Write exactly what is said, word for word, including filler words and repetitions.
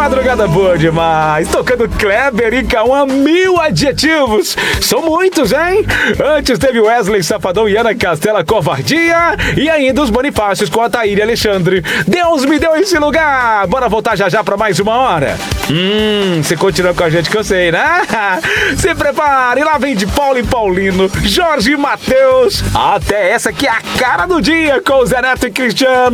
madrugada boa demais. Tocando Kleber e Cauã, mil adjetivos. São muitos, hein? Antes teve Wesley Safadão e Ana Castela, Covardia. E ainda os Bonifácios com a Taíra e Alexandre. Deus me deu esse lugar. Bora voltar já já pra mais uma hora. Hum, você continua com a gente que eu sei, né? Se prepare, lá vem de Paulo e Paulino, Jorge e Matheus. Até essa que é a cara do dia com o Zé Neto e Cristiano.